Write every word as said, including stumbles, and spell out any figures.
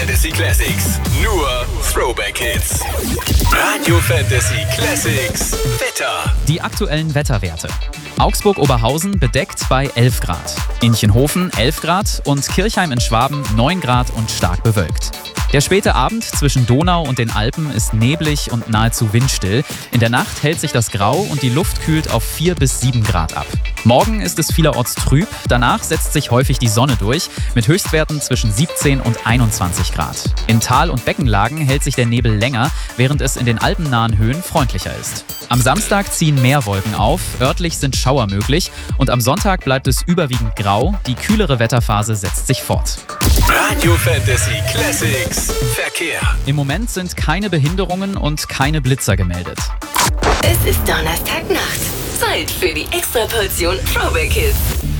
Fantasy Classics. Nur Throwback Hits. Radio Fantasy Classics. Wetter. Die aktuellen Wetterwerte. Augsburg-Oberhausen bedeckt bei elf Grad. Inchenhofen elf Grad und Kirchheim in Schwaben neun Grad und stark bewölkt. Der späte Abend zwischen Donau und den Alpen ist neblig und nahezu windstill. In der Nacht hält sich das Grau und die Luft kühlt auf vier bis sieben Grad ab. Morgen ist es vielerorts trüb, danach setzt sich häufig die Sonne durch, mit Höchstwerten zwischen siebzehn und einundzwanzig Grad. In Tal- und Beckenlagen hält sich der Nebel länger, während es in den alpennahen Höhen freundlicher ist. Am Samstag ziehen mehr Wolken auf, örtlich sind Schauer möglich und am Sonntag bleibt es überwiegend grau, die kühlere Wetterphase setzt sich fort. Radio Fantasy Classics. Verkehr. Im Moment sind keine Behinderungen und keine Blitzer gemeldet. Es ist Donnerstagnacht. Zeit für die Extraportion Throwback Hits.